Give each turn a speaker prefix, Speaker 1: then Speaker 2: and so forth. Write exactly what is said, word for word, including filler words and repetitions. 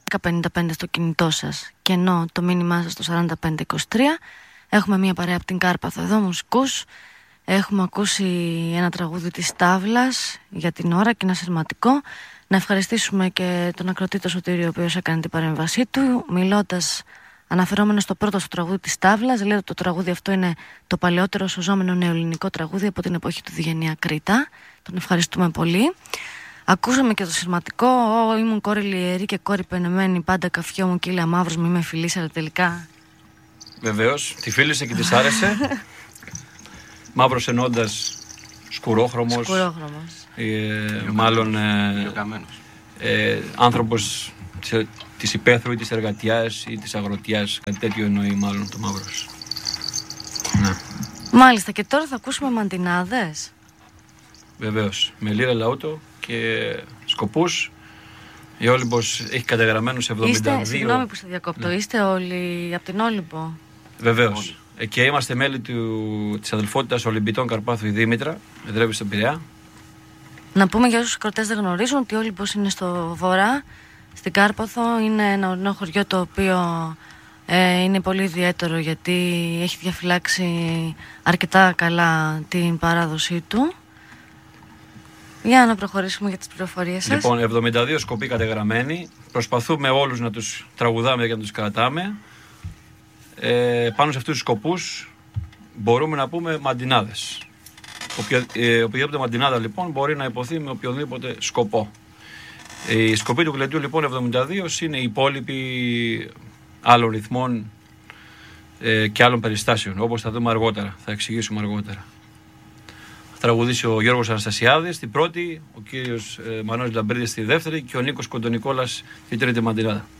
Speaker 1: πενήντα πέντε στο κινητό σας και ενώ το μήνυμά σας στο σαράντα πέντε είκοσι τρία. Έχουμε μια παρέα από την Κάρπαθο εδώ, μουσικούς. Έχουμε ακούσει ένα τραγούδι της Τάβλας για την ώρα και ένα σειρματικό. Να ευχαριστήσουμε και τον ακροατή το Σωτήριο, ο οποίος έκανε την παρέμβασή του, μιλώντας, αναφερόμενο στο πρώτο στο τραγούδι της Τάβλας. Λέει ότι το τραγούδι αυτό είναι το παλαιότερο σωζόμενο νεοελληνικό τραγούδι από την εποχή του Διγενεία Κρήτα. Τον ευχαριστούμε πολύ. Ακούσαμε και το σειρματικό. Ω, ήμουν κόρη λιερή και κόρη πενεμένη, πάντα καφιό μου κύλα μαύρος, μη με φιλείς, αλλά τελικά.
Speaker 2: Βεβαίως, τη φίλησε και της άρεσε. Μαύρος εννοώντας σκουρόχρωμος.
Speaker 1: Σκουρόχρωμος.
Speaker 2: Ε, μάλλον ε, ε, άνθρωπος της, της υπαίθρου ή της εργατιάς ή της αγροτιάς. Κάτι τέτοιο εννοεί μάλλον το μαύρος. Ναι.
Speaker 1: Μάλιστα, και τώρα θα ακούσουμε μαντινάδες.
Speaker 2: Βεβαίως, με λίρα λαούτο και σκοπούς. Η Όλυμπος έχει καταγραμμένους εβδομήντα δύο.
Speaker 1: Είστε, συγγνώμη που σε διακόπτω, ναι. Είστε όλοι από την Όλυμπο.
Speaker 2: Βεβαίως. Ε, και είμαστε μέλη του, της αδελφότητας Ολυμπιτών Καρπάθου η Δήμητρα, εδρεύει στον Πειραιά.
Speaker 1: Να πούμε για όσους κροτές δεν γνωρίζουν ότι η Όλυμπος είναι στο βορρά, στην Κάρπαθο. Είναι ένα ορεινό χωριό το οποίο ε, είναι πολύ ιδιαίτερο γιατί έχει διαφυλάξει αρκετά καλά την παράδοσή του. Για να προχωρήσουμε για τις πληροφορίες σας.
Speaker 2: Λοιπόν, εβδομήντα δύο σκοποί κατεγραμμένοι. Προσπαθούμε όλους να τους τραγουδάμε και να τους κρατάμε. Ε, πάνω σε αυτούς τους σκοπούς μπορούμε να πούμε μαντινάδες. Οποιο, ε, οποιαδήποτε μαντινάδα λοιπόν μπορεί να υποθεί με οποιοδήποτε σκοπό. Ε, οι σκοποί του Γλεντιού λοιπόν εβδομήντα δύο είναι οι υπόλοιποι άλλων ρυθμών ε, και άλλων περιστάσεων, όπως θα δούμε αργότερα, θα εξηγήσουμε αργότερα. Θα τραγουδήσει ο Γιώργος Αναστασιάδης στη πρώτη, ο κύριος ε, Μανώλης Λαμπρίδης στη δεύτερη και ο Νίκος Κοντονικόλας στη τρίτη μαντινάδα.